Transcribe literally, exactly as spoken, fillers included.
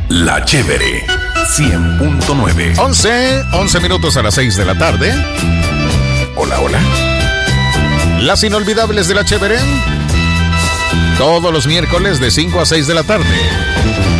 La Chévere cien punto nueve. once, once minutos a las seis de la tarde. Hola, hola. Las inolvidables de La Chévere. Todos los miércoles de cinco a seis de la tarde.